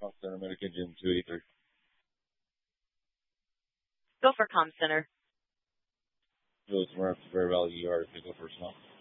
Comm Center, Medicaid Gym 283. Go for Comm Center. Phyllis Murph, Bear Valley ER, if you go first now.